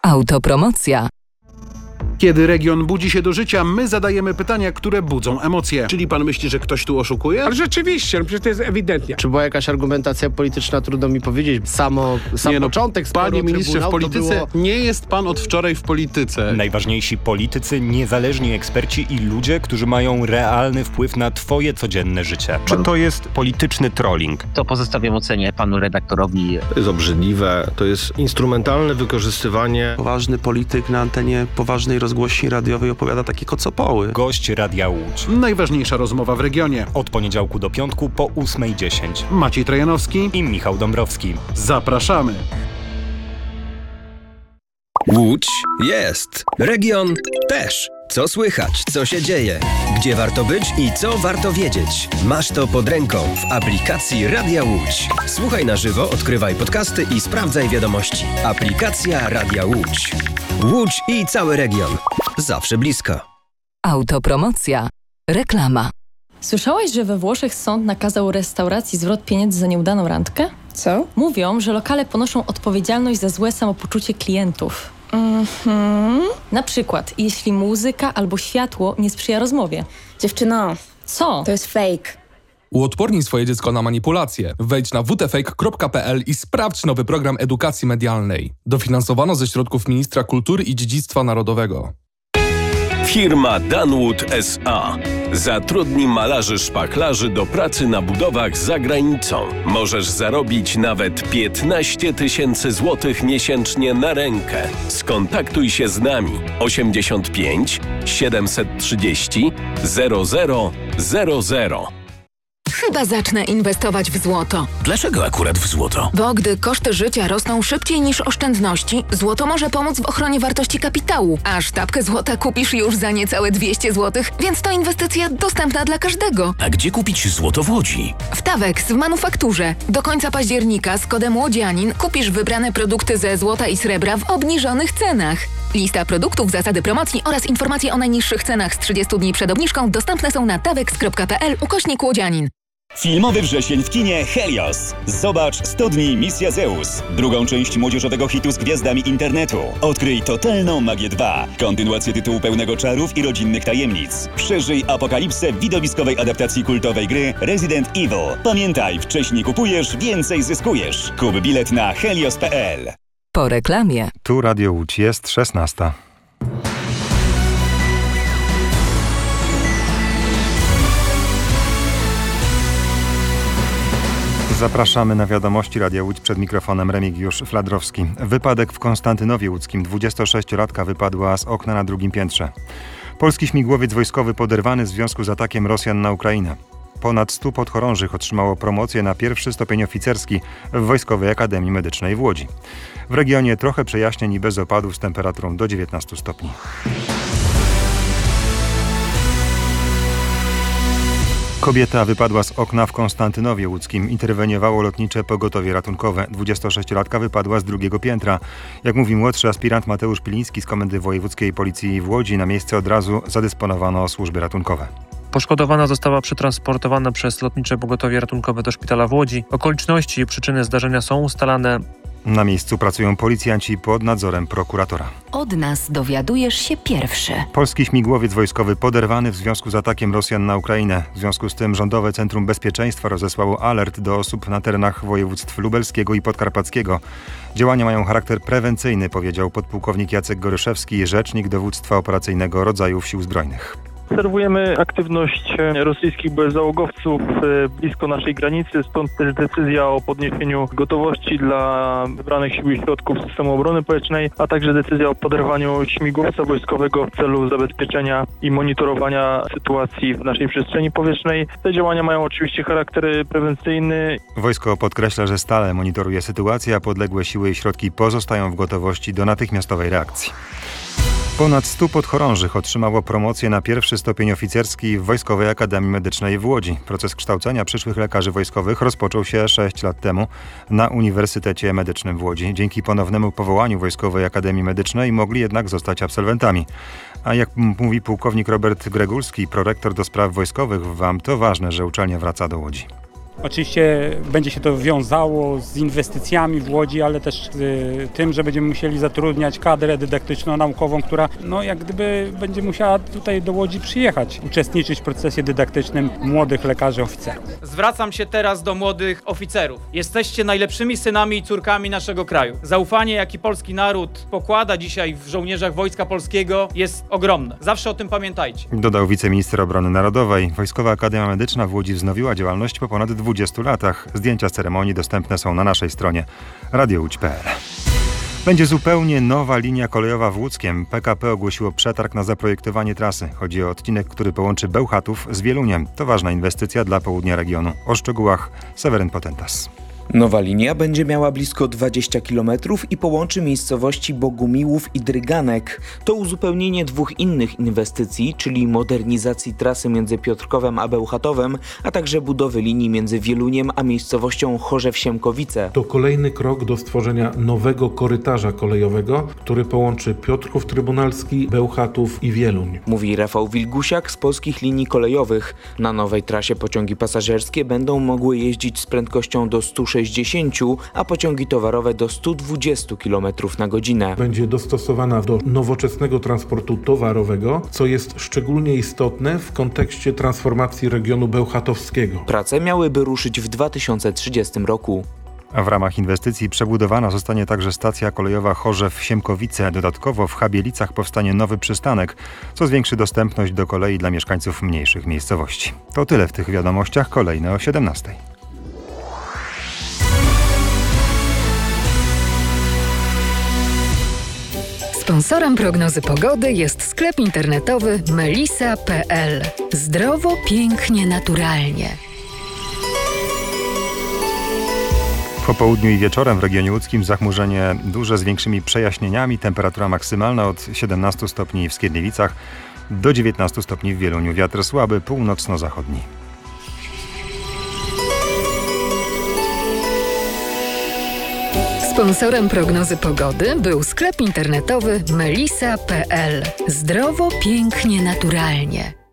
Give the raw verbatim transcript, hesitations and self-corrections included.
Autopromocja. Kiedy region budzi się do życia, my zadajemy pytania, które budzą emocje. Czyli pan myśli, że ktoś tu oszukuje? Ale rzeczywiście, no przecież to jest ewidentnie. Czy była jakaś argumentacja polityczna, trudno mi powiedzieć. Samo, sam nie, no, początek sporu, panie ministrze, w polityce było... nie jest pan od wczoraj w polityce. Najważniejsi politycy, niezależni eksperci i ludzie, którzy mają realny wpływ na twoje codzienne życie. Czy to jest polityczny trolling? To pozostawiam ocenie panu redaktorowi. To jest obrzydliwe, to jest instrumentalne wykorzystywanie. Poważny polityk na antenie poważnej rozgłośni radiowej opowiada takie kocopoły. Gość Radia Łódź. Najważniejsza rozmowa w regionie. Od poniedziałku do piątku po ósmej dziesięć. Maciej Trojanowski i Michał Dąbrowski. Zapraszamy. Łódź jest. Region też. Co słychać, co się dzieje, gdzie warto być i co warto wiedzieć. Masz to pod ręką w aplikacji Radia Łódź. Słuchaj na żywo, odkrywaj podcasty i sprawdzaj wiadomości. Aplikacja Radia Łódź. Łódź i cały region. Zawsze blisko. Autopromocja. Reklama. Słyszałaś, że we Włoszech sąd nakazał restauracji zwrot pieniędzy za nieudaną randkę? Co? Mówią, że lokale ponoszą odpowiedzialność za złe samopoczucie klientów. Mhm. Na przykład, jeśli muzyka albo światło nie sprzyja rozmowie. Dziewczyno, co? To jest fake. Uodpornij swoje dziecko na manipulacje. Wejdź na w t fake kropka p l i sprawdź nowy program edukacji medialnej. Dofinansowano ze środków Ministra Kultury i Dziedzictwa Narodowego. Firma Danwood S A zatrudni malarzy szpachlarzy do pracy na budowach za granicą. Możesz zarobić nawet piętnaście tysięcy złotych miesięcznie na rękę. Skontaktuj się z nami osiemdziesiąt pięć siedemset trzydzieści zero zero zero zero. Chyba zacznę inwestować w złoto. Dlaczego akurat w złoto? Bo gdy koszty życia rosną szybciej niż oszczędności, złoto może pomóc w ochronie wartości kapitału. A sztabkę złota kupisz już za niecałe dwieście złotych, więc to inwestycja dostępna dla każdego. A gdzie kupić złoto w Łodzi? W Tawex w manufakturze. Do końca października z kodem Łodzianin kupisz wybrane produkty ze złota i srebra w obniżonych cenach. Lista produktów, zasady promocji oraz informacje o najniższych cenach z trzydziestu dni przed obniżką dostępne są na tawex kropka p l ukośnik Łodzianin. Filmowy wrzesień w kinie Helios. Zobacz sto dni Misja Zeus. Drugą część młodzieżowego hitu z gwiazdami internetu. Odkryj totalną magię dwa. Kontynuację tytułu pełnego czarów i rodzinnych tajemnic. Przeżyj apokalipsę w widowiskowej adaptacji kultowej gry Resident Evil. Pamiętaj, wcześniej kupujesz, więcej zyskujesz. Kup bilet na helios kropka p l. Po reklamie. Tu Radio Łódź, jest szesnasta. Zapraszamy na wiadomości Radia Łódź, przed mikrofonem Remigiusz Fladrowski. Wypadek w Konstantynowie Łódzkim. dwudziestosześciolatka wypadła z okna na drugim piętrze. Polski śmigłowiec wojskowy poderwany w związku z atakiem Rosjan na Ukrainę. Ponad stu podchorążych otrzymało promocję na pierwszy stopień oficerski w Wojskowej Akademii Medycznej w Łodzi. W regionie trochę przejaśnień i bez opadów z temperaturą do dziewiętnastu stopni. Kobieta wypadła z okna w Konstantynowie Łódzkim. Interweniowało lotnicze pogotowie ratunkowe. dwudziestosześciolatka wypadła z drugiego piętra. Jak mówi młodszy aspirant Mateusz Piliński z Komendy Wojewódzkiej Policji w Łodzi, na miejsce od razu zadysponowano służby ratunkowe. Poszkodowana została przetransportowana przez lotnicze pogotowie ratunkowe do szpitala w Łodzi. Okoliczności i przyczyny zdarzenia są ustalane. Na miejscu pracują policjanci pod nadzorem prokuratora. Od nas dowiadujesz się pierwszy. Polski śmigłowiec wojskowy poderwany w związku z atakiem Rosjan na Ukrainę. W związku z tym Rządowe Centrum Bezpieczeństwa rozesłało alert do osób na terenach województw lubelskiego i podkarpackiego. Działania mają charakter prewencyjny, powiedział podpułkownik Jacek Goryszewski, rzecznik dowództwa operacyjnego rodzajów Sił Zbrojnych. Obserwujemy aktywność rosyjskich bezzałogowców blisko naszej granicy, stąd też decyzja o podniesieniu gotowości dla wybranych sił i środków systemu obrony powietrznej, a także decyzja o poderwaniu śmigłowca wojskowego w celu zabezpieczenia i monitorowania sytuacji w naszej przestrzeni powietrznej. Te działania mają oczywiście charakter prewencyjny. Wojsko podkreśla, że stale monitoruje sytuację, a podległe siły i środki pozostają w gotowości do natychmiastowej reakcji. Ponad stu podchorążych otrzymało promocję na pierwszy stopień oficerski w Wojskowej Akademii Medycznej w Łodzi. Proces kształcenia przyszłych lekarzy wojskowych rozpoczął się sześć lat temu na Uniwersytecie Medycznym w Łodzi. Dzięki ponownemu powołaniu Wojskowej Akademii Medycznej mogli jednak zostać absolwentami. A jak mówi pułkownik Robert Gregulski, prorektor do spraw wojskowych w W A M, to ważne, że uczelnia wraca do Łodzi. Oczywiście będzie się to wiązało z inwestycjami w Łodzi, ale też z tym, że będziemy musieli zatrudniać kadrę dydaktyczno-naukową, która no jak gdyby będzie musiała tutaj do Łodzi przyjechać, uczestniczyć w procesie dydaktycznym młodych lekarzy oficerów. Zwracam się teraz do młodych oficerów. Jesteście najlepszymi synami i córkami naszego kraju. Zaufanie, jaki polski naród pokłada dzisiaj w żołnierzach Wojska Polskiego, jest ogromne. Zawsze o tym pamiętajcie. Dodał wiceminister obrony narodowej. Wojskowa Akademia Medyczna w Łodzi wznowiła działalność po ponad dwudziestu latach. Zdjęcia z ceremonii dostępne są na naszej stronie radio łódź kropka pe el. Będzie zupełnie nowa linia kolejowa w Łódzkiem. P K P ogłosiło przetarg na zaprojektowanie trasy. Chodzi o odcinek, który połączy Bełchatów z Wieluniem. To ważna inwestycja dla południa regionu. O szczegółach Seweryn Potentas. Nowa linia będzie miała blisko dwadzieścia kilometrów i połączy miejscowości Bogumiłów i Dryganek. To uzupełnienie dwóch innych inwestycji, czyli modernizacji trasy między Piotrkowem a Bełchatowem, a także budowy linii między Wieluniem a miejscowością Chorzew-Siemkowice. To kolejny krok do stworzenia nowego korytarza kolejowego, który połączy Piotrków Trybunalski, Bełchatów i Wieluń. Mówi Rafał Wilgusiak z Polskich Linii Kolejowych. Na nowej trasie pociągi pasażerskie będą mogły jeździć z prędkością do stu sześćdziesięciu, a pociągi towarowe do stu dwudziestu kilometrów na godzinę. Będzie dostosowana do nowoczesnego transportu towarowego, co jest szczególnie istotne w kontekście transformacji regionu bełchatowskiego. Prace miałyby ruszyć w dwa tysiące trzydziestym roku. A w ramach inwestycji przebudowana zostanie także stacja kolejowa Chorzew-Siemkowice. Dodatkowo w Chabielicach powstanie nowy przystanek, co zwiększy dostępność do kolei dla mieszkańców mniejszych miejscowości. To tyle w tych wiadomościach, kolejne o siedemnastej. Sponsorem prognozy pogody jest sklep internetowy melisa kropka pe el. Zdrowo, pięknie, naturalnie. Po południu i wieczorem w regionie łódzkim zachmurzenie duże z większymi przejaśnieniami. Temperatura maksymalna od siedemnastu stopni w Skierniewicach do dziewiętnastu stopni w Wieluniu. Wiatr słaby, północno-zachodni. Sponsorem prognozy pogody był sklep internetowy melisa kropka pe el. Zdrowo, pięknie, naturalnie.